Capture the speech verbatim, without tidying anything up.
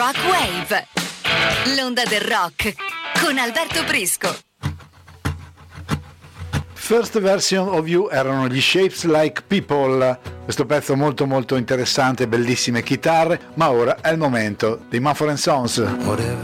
Rock Wave, l'onda del rock con Alberto Prisco. First Version of You erano gli Shapes Like People, questo pezzo molto molto interessante, bellissime chitarre, ma ora è il momento dei Mumford and Sons.